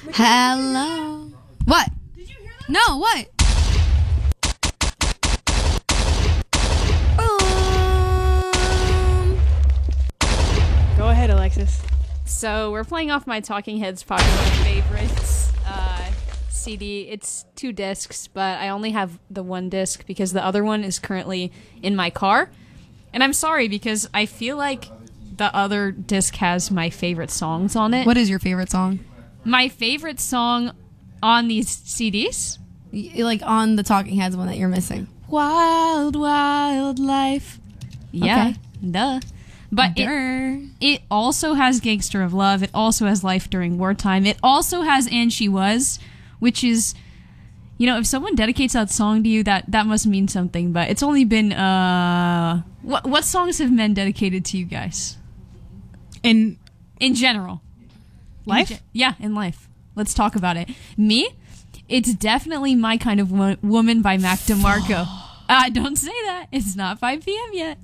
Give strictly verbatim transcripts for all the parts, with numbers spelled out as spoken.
Hello. What? Did you hear that? No, what? Um, Go ahead, Alexis. So we're playing off my Talking Heads Popular Favorites uh, C D. It's two discs, but I only have the one disc because the other one is currently in my car. And I'm sorry because I feel like the other disc has my favorite songs on it. what is your favorite song? My favorite song on these C Ds? Y- Like on the Talking Heads one that you're missing. Wild, Wild Life. Yeah, Okay. duh. But it, Durr. it also has Gangster of Love. It also has Life During Wartime. It also has And She Was, which is, you know, if someone dedicates that song to you, that, that must mean something. But it's only been, uh... What, what songs have men dedicated to you guys? In In general. life? In ge- yeah, in life. Let's talk about it. Me? It's definitely My Kind of Wo- Woman by Mac DeMarco. uh, don't say that. It's not five p.m. yet.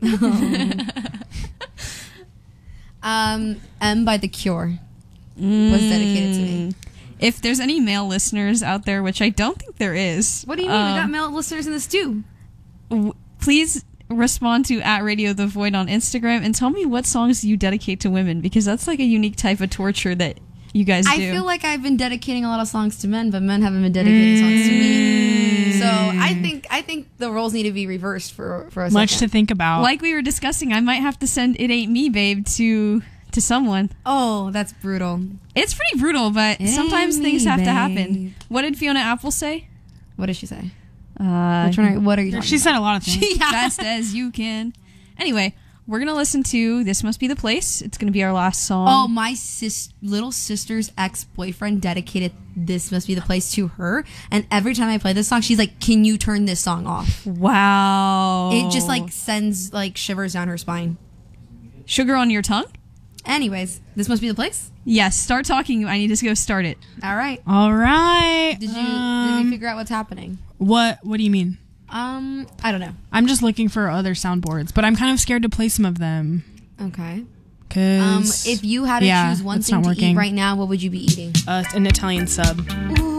Um, M by The Cure was dedicated to me. If there's any male listeners out there, which I don't think there is. What do you mean? we got um, male listeners in this too. w- please respond to at Radio The Void on Instagram and tell me what songs you dedicate to women, because that's like a unique type of torture that you guys do. I feel like I've been dedicating a lot of songs to men, but men haven't been dedicating songs to me. So I think I think the roles need to be reversed for for a Much second. to think about. like we were discussing, I might have to send It Ain't Me, Babe to to someone. Oh, that's brutal. It's pretty brutal, but It sometimes ain't things me, have to babe. happen. What did Fiona Apple say? What did she say? Uh, Which one are, what are you talking She said a lot of things. about? Fast as you can. Anyway, we're gonna listen to This Must Be the Place. It's gonna be our last song. Oh, my sis, little sister's ex-boyfriend dedicated This Must Be the Place to her. And every time I play this song, she's like, can you turn this song off? Wow. It just like sends like shivers down her spine. Sugar on your tongue? Anyways, This Must Be the Place? Yes, start talking. I need to go start it. All right. All right. Did you did um, we figure out what's happening? What What do you mean? Um, I don't know. I'm just looking for other soundboards, but I'm kind of scared to play some of them. Okay. Cause Um, if you had to yeah, choose one it's thing not to working. eat right now, what would you be eating? uh, an Italian sub. Ooh.